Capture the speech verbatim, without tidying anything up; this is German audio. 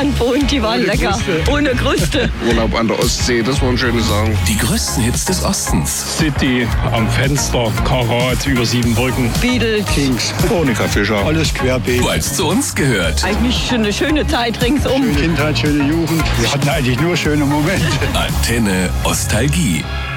Strand wohnt, die waren Ohne lecker. Kruste. Ohne Kruste. Urlaub an der Ostsee, das waren schöne Sachen. Die größten Hits des Ostens. City, am Fenster, Karat, über sieben Brücken. Beatles. Kings, Monika Fischer. alles querbeet. Weil es zu uns gehört. Eigentlich schon eine schöne Zeit ringsum. Kindheit, schöne Jugend. Wir hatten eigentlich nur schöne Momente. Antenne Ostalgie.